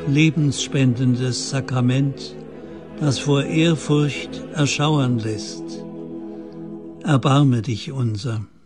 lebensspendendes Sakrament, das vor Ehrfurcht erschauern lässt. Erbarme dich unser.